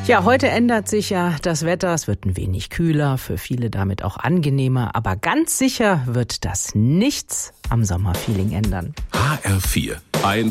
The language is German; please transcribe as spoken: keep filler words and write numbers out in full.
Ja, heute ändert sich ja das Wetter. Es wird ein wenig kühler, für viele damit auch angenehmer. Aber ganz sicher wird das nichts am Sommerfeeling ändern. H R vier. Ein